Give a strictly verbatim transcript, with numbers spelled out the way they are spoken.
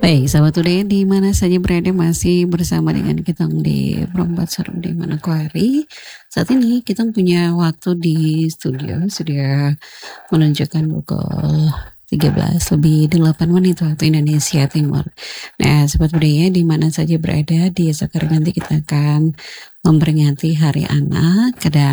Baik, sahabat budaya di mana saja berada masih bersama dengan kita di Perempat Seru di Manokwari. Saat ini kita punya waktu di studio sudah menunjukkan pukul tiga belas lebih delapan menit waktu Indonesia Timur. Nah, sahabat budaya di mana saja berada di esok hari nanti kita akan memperingati Hari Anak dan